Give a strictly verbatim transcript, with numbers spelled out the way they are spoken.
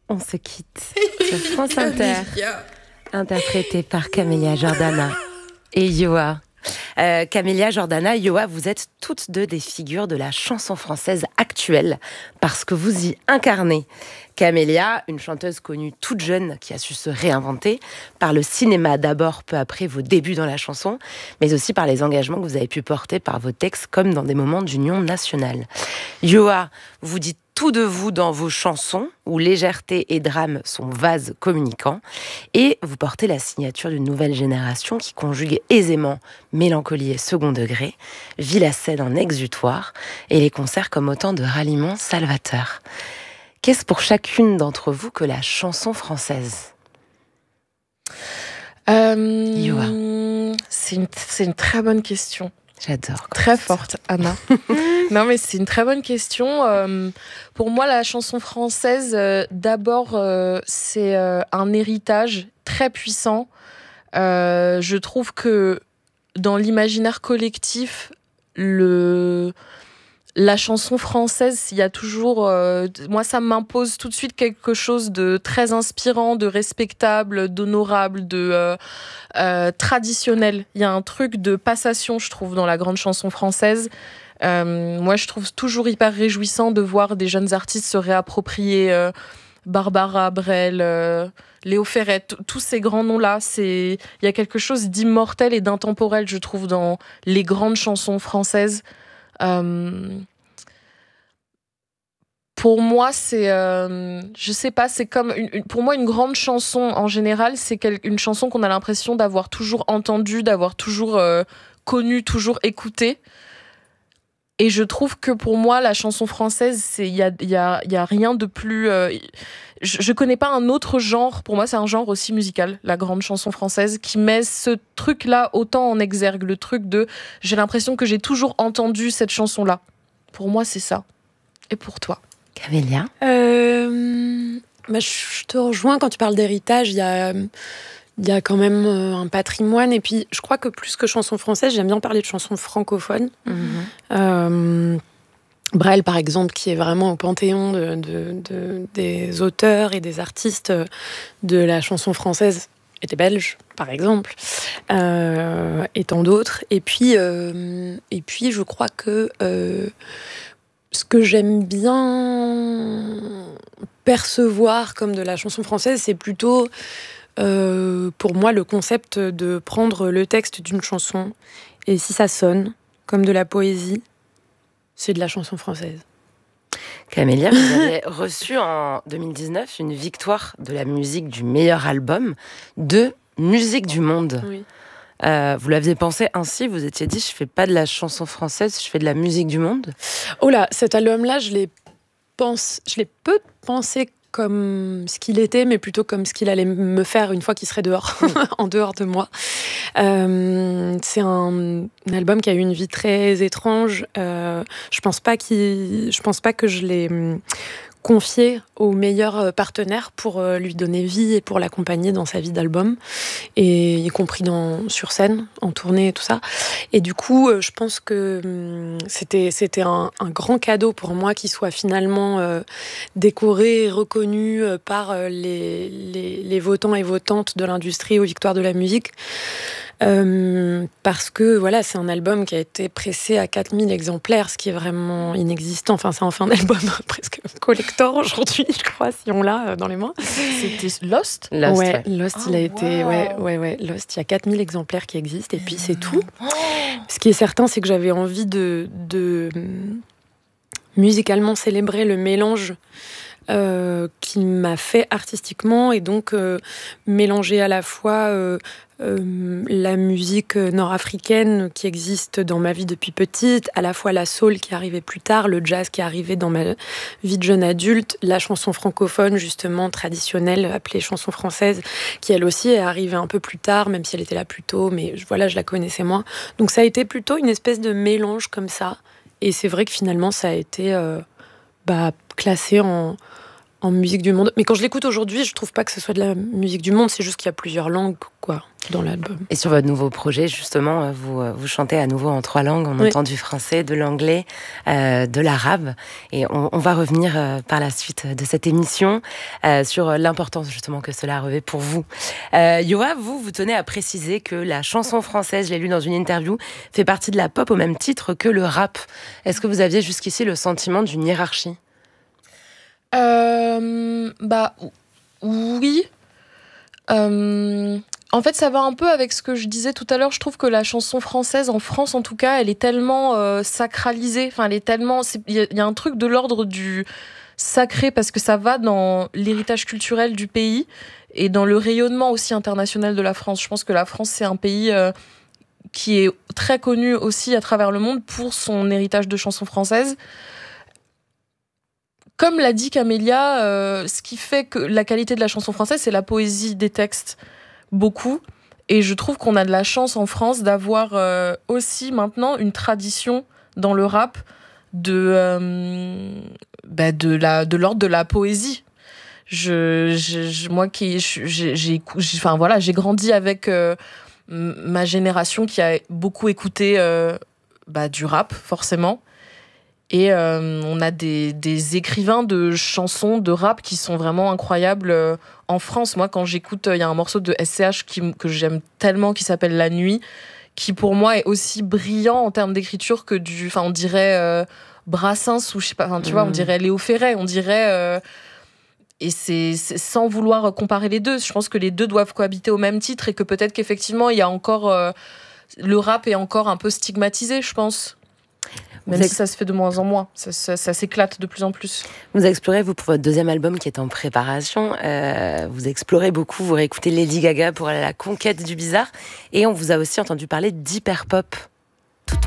On se quitte sur France Inter, interprété par Camélia Jordana et Yoa. Euh, Camélia Jordana, Yoa, vous êtes toutes deux des figures de la chanson française actuelle parce que vous y incarnez. Camélia, une chanteuse connue toute jeune qui a su se réinventer par le cinéma d'abord, peu après vos débuts dans la chanson, mais aussi par les engagements que vous avez pu porter par vos textes comme dans des moments d'union nationale. Yoa, vous dites tout de vous dans vos chansons, où légèreté et drame sont vases communicants, et vous portez la signature d'une nouvelle génération qui conjugue aisément mélancolie et second degré, vit la scène en exutoire, et les concerts comme autant de ralliements salvateurs. Qu'est-ce pour chacune d'entre vous que la chanson française ? euh, Yoa. C'est une, c'est une très bonne question. J'adore. Très forte, Anna. Non, mais c'est une très bonne question. Euh, pour moi, la chanson française, euh, d'abord, euh, c'est euh, un héritage très puissant. Euh, je trouve que dans l'imaginaire collectif, le... la chanson française, il y a toujours... Euh, moi, ça m'impose tout de suite quelque chose de très inspirant, de respectable, d'honorable, de euh, euh, traditionnel. Il y a un truc de passation, je trouve, dans la grande chanson française. Euh, moi, je trouve toujours hyper réjouissant de voir des jeunes artistes se réapproprier euh, Barbara, Brel, euh, Léo Ferré, t- tous ces grands noms-là. C'est... Il y a quelque chose d'immortel et d'intemporel, je trouve, dans les grandes chansons françaises. Euh... Pour moi, c'est, euh, je sais pas, c'est comme une, une- pour moi une grande chanson en général, c'est quel- une chanson qu'on a l'impression d'avoir toujours entendue, d'avoir toujours euh, connue, toujours écoutée. Et je trouve que pour moi, la chanson française, c'est il y a il y a il y a rien de plus. Euh, je, je connais pas un autre genre. Pour moi, c'est un genre aussi musical, la grande chanson française, qui met ce truc-là autant en exergue, le truc de j'ai l'impression que j'ai toujours entendu cette chanson-là. Pour moi, c'est ça. Et pour toi? Camélia. Euh, bah, je te rejoins quand tu parles d'héritage. Il y a, il y a quand même un patrimoine. Et puis, je crois que plus que chanson française, j'aime bien parler de chansons francophones. Mm-hmm. Euh, Brel, par exemple, qui est vraiment au panthéon de, de, de, des auteurs et des artistes de la chanson française, était belge, par exemple, euh, et tant d'autres. Et puis, euh, et puis, je crois que... Euh, ce que j'aime bien percevoir comme de la chanson française, c'est plutôt, euh, pour moi, le concept de prendre le texte d'une chanson et si ça sonne comme de la poésie, c'est de la chanson française. Camélia, vous avez reçu en deux mille dix-neuf une victoire de la musique du meilleur album de Musique du Monde. Oui. Euh, vous l'aviez pensé ainsi, vous étiez dit, je fais pas de la chanson française, je fais de la musique du monde. Oh là, cet album-là, je l'ai pense, je l'ai peu pensé comme ce qu'il était, mais plutôt comme ce qu'il allait me faire une fois qu'il serait dehors, en dehors de moi. Euh, c'est un, un album qui a eu une vie très étrange. Euh, je pense pas qu'il, je pense pas que je l'ai confié au meilleur partenaire pour lui donner vie et pour l'accompagner dans sa vie d'album, et y compris dans, sur scène, en tournée et tout ça. Et du coup, je pense que c'était, c'était un, un grand cadeau pour moi qu'il soit finalement euh, décoré et reconnu par les, les, les votants et votantes de l'industrie aux Victoires de la musique. Euh, parce que voilà, c'est un album qui a été pressé à quatre mille exemplaires, ce qui est vraiment inexistant. Enfin, c'est enfin un album presque collector aujourd'hui, je crois, si on l'a dans les mains. C'était Lost? Lost, ouais, ouais. Lost, Oh, il a été, wow. ouais, ouais, ouais, Lost, il y a quatre mille exemplaires qui existent, et puis c'est tout. Ce qui est certain, c'est que j'avais envie de, de musicalement célébrer le mélange Euh, qui m'a fait artistiquement, et donc euh, mélanger à la fois euh, euh, la musique nord-africaine qui existe dans ma vie depuis petite, à la fois la soul qui arrivait plus tard, le jazz qui arrivait dans ma vie de jeune adulte, la chanson francophone justement traditionnelle appelée chanson française, qui elle aussi est arrivée un peu plus tard, même si elle était là plus tôt, mais voilà, je la connaissais moins. Donc ça a été plutôt une espèce de mélange comme ça, et c'est vrai que finalement ça a été euh, bah, classé en en musique du monde. Mais quand je l'écoute aujourd'hui, je trouve pas que ce soit de la musique du monde, c'est juste qu'il y a plusieurs langues, quoi, dans l'album. Et sur votre nouveau projet, justement, vous, vous chantez à nouveau en trois langues. On oui. entend du français, de l'anglais, euh, de l'arabe. Et on, on va revenir euh, par la suite de cette émission euh, sur l'importance, justement, que cela revêt pour vous. Euh, Yoa, vous, vous tenez à préciser que la chanson française, je l'ai lu dans une interview, fait partie de la pop au même titre que le rap. Est-ce que vous aviez jusqu'ici le sentiment d'une hiérarchie ? Euh, bah oui. Euh, en fait, ça va un peu avec ce que je disais tout à l'heure. Je trouve que la chanson française, en France en tout cas, elle est tellement euh, sacralisée. Enfin, elle est tellement. Il y, y a un truc de l'ordre du sacré parce que ça va dans l'héritage culturel du pays et dans le rayonnement aussi international de la France. Je pense que la France, c'est un pays euh, qui est très connu aussi à travers le monde pour son héritage de chansons françaises. Comme l'a dit Camélia, euh, ce qui fait que la qualité de la chanson française, c'est la poésie des textes, beaucoup. Et je trouve qu'on a de la chance en France d'avoir euh, aussi maintenant une tradition dans le rap de, euh, bah de, la, de l'ordre de la poésie. Je, je, moi qui j'ai, j'ai, enfin, voilà, j'ai grandi avec euh, ma génération qui a beaucoup écouté euh, bah, du rap, forcément. Et euh, on a des, des écrivains de chansons, de rap qui sont vraiment incroyables euh, en France. Moi, quand j'écoute, il euh, y a un morceau de S C H qui, que j'aime tellement qui s'appelle La Nuit, qui pour moi est aussi brillant en termes d'écriture que du... Enfin, on dirait euh, Brassens ou je sais pas, enfin, tu mmh. vois, on dirait Léo Ferré, on dirait... Euh, et c'est, c'est sans vouloir comparer les deux. Je pense que les deux doivent cohabiter au même titre et que peut-être qu'effectivement, il y a encore... Euh, le rap est encore un peu stigmatisé, je pense. Même ex- si ça se fait de moins en moins, ça, ça, ça s'éclate de plus en plus. Vous explorez, vous, pour votre deuxième album qui est en préparation, euh, vous explorez beaucoup, vous réécoutez Lady Gaga pour aller à la conquête du bizarre, et on vous a aussi entendu parler d'hyperpop.